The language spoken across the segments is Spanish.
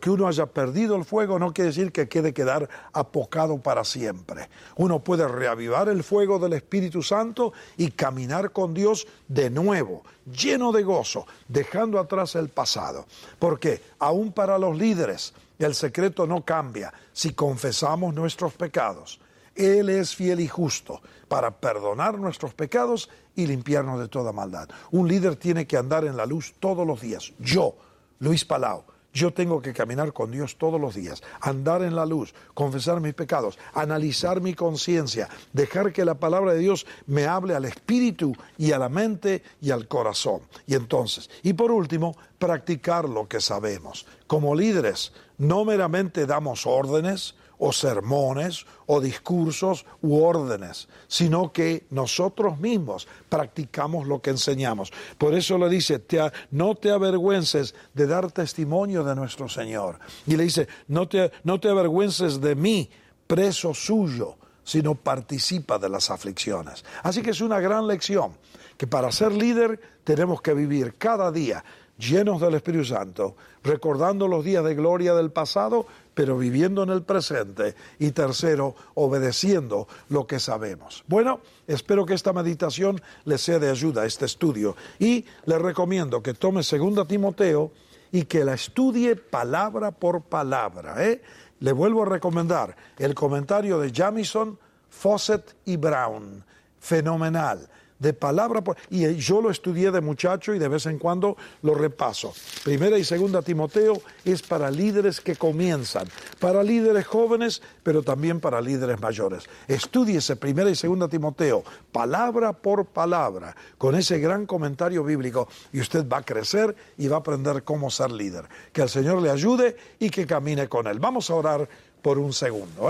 Porque uno haya perdido el fuego no quiere decir que quedar apocado para siempre. Uno puede reavivar el fuego del Espíritu Santo y caminar con Dios de nuevo, lleno de gozo, dejando atrás el pasado. Porque aún para los líderes el secreto no cambia si confesamos nuestros pecados. Él es fiel y justo para perdonar nuestros pecados y limpiarnos de toda maldad. Un líder tiene que andar en la luz todos los días. Yo, Luis Palau, yo tengo que caminar con Dios todos los días, andar en la luz, confesar mis pecados, analizar mi conciencia, dejar que la palabra de Dios me hable al espíritu y a la mente y al corazón. Y entonces, y por último, practicar lo que sabemos. Como líderes, no meramente damos órdenes o sermones o discursos u órdenes, sino que nosotros mismos practicamos lo que enseñamos. Por eso le dice, no te avergüences de dar testimonio de nuestro Señor. Y le dice, no te avergüences de mí, preso suyo, sino participa de las aflicciones. Así que es una gran lección, que para ser líder tenemos que vivir cada día llenos del Espíritu Santo, recordando los días de gloria del pasado, pero viviendo en el presente. Y tercero, obedeciendo lo que sabemos. Bueno, espero que esta meditación les sea de ayuda a este estudio. Y les recomiendo que tome 2 Timoteo y que la estudie palabra por palabra. Le vuelvo a recomendar el comentario de Jamieson, Fawcett y Brown. Fenomenal. De palabra por... Y yo lo estudié de muchacho y de vez en cuando lo repaso. 1 y 2 Timoteo es para líderes que comienzan, para líderes jóvenes, pero también para líderes mayores. Estúdiese 1 y 2 Timoteo, palabra por palabra, con ese gran comentario bíblico, y usted va a crecer y va a aprender cómo ser líder. Que el Señor le ayude y que camine con Él. Vamos a orar por un segundo.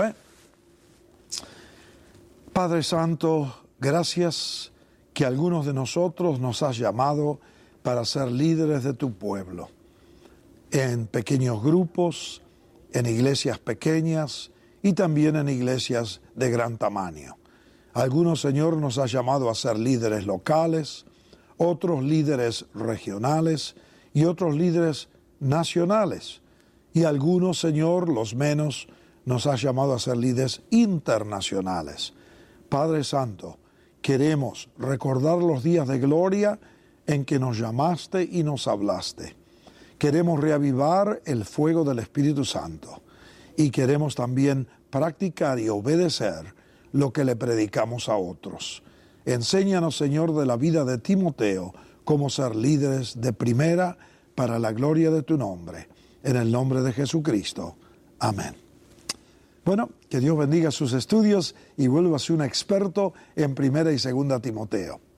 Padre Santo, gracias que algunos de nosotros nos has llamado para ser líderes de tu pueblo, en pequeños grupos, en iglesias pequeñas y también en iglesias de gran tamaño. Algunos, Señor, nos has llamado a ser líderes locales, otros líderes regionales y otros líderes nacionales. Y algunos, Señor, los menos, nos has llamado a ser líderes internacionales. Padre Santo, queremos recordar los días de gloria en que nos llamaste y nos hablaste. Queremos reavivar el fuego del Espíritu Santo y queremos también practicar y obedecer lo que le predicamos a otros. Enséñanos, Señor, de la vida de Timoteo, cómo ser líderes de primera para la gloria de tu nombre. En el nombre de Jesucristo. Amén. Bueno, que Dios bendiga sus estudios y vuélvase un experto en 1 y 2 Timoteo.